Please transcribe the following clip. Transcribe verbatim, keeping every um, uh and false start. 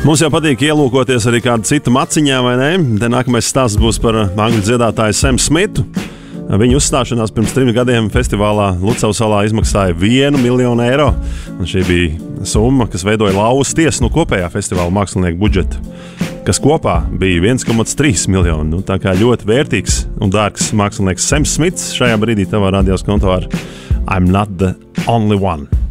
Mums jau patīk ielūkoties arī kādu citu maciņā, vai ne? Te nākamais stāsts būs par angļu dziedātāju Samu Smithu. Viņa uzstāšanās pirms trim gadiem festivālā Lucavas salā izmaksāja vienu miljonu eiro. Un šī bija summa, kas veidoja lauvas tiesu no kopējā festivāla mākslinieku budžeta, kas kopā bija viens komats trīs miljoni. Nu, tā kā ļoti vērtīgs un dārgs mākslinieks Sams Smits šajā brīdī tavā radios konto ar I'm Not The Only One.